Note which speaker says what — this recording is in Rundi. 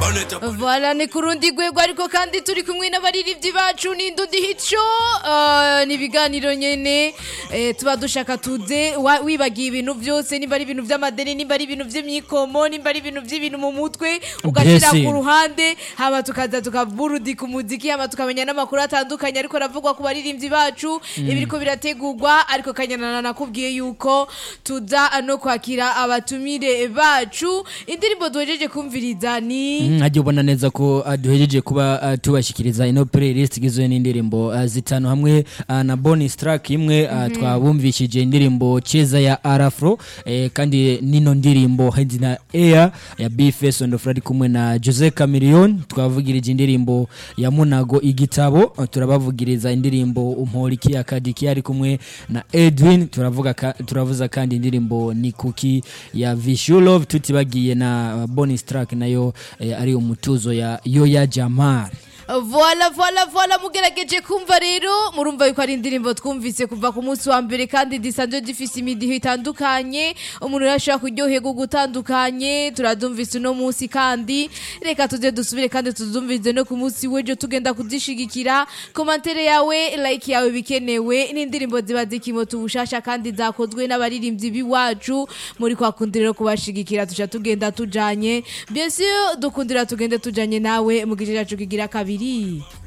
Speaker 1: Voilà ni kurundi gwego ariko kandi turi kumwe n'abaririmbyi bacu n'indundi hico ni biganiro nyene tuba dushaka tuze wibagiye ibintu byose nimba ari ibintu by'amadeni nimba ari ibintu by'imyikomo nimba ari ibintu by'ibintu mu mutwe ugashira ku ruhande haba tukaza tukaburudi ku muziki haba tukamenya n'amakuru atandukanye ariko ravugwa ku baririmbyi bacu ibiriko birategurwa ariko kanyana nakubwiye yuko tuza no kwakira abatumire bacu indirimbo duhejeje kumviriza ni
Speaker 2: ajye ubona neza ko duhejeje kuba tubashikiriza ino playlist igizwe n'indirimbo zitanu hamwe na bonus track imwe twabumvishije indirimbo Cheza ya Arafro kandi nino ndirimbo Head na Air ya B-Face on the Friday kumwe na Jose Chameleone twavugirije indirimbo ya Munago igitabo turabavugiriza indirimbo Umporiki akadiki ari kumwe na Edwin turavuza kandi indirimbo ni Cookie ya Visual Love tutibagiye na bonus track nayo ari umutuzo ya Yoya Jamal.
Speaker 1: Voilà mugerageje kumva rero murumva yuko ari indirimbo twumvise kuva ku munsi wa mbere kandi disanzwe difise imidiho itandukanye umuntu yashaka kuryoherwa gutandukanye turadumvise no munsi kandi reka tuze dusubire kandi tuzumvize no ku munsi wejo tugenda kuzishigikira commentaire yawe like yawe bikenewe n'indirimbo ziba zikimo tubushasha kandi zakozwe n'abaririmbyi biwacu muri kwakundira kubashigikira tuca tugenda tujanye bien sûr dukundira tugende tujanye nawe mu gice cyacu kigira kabiri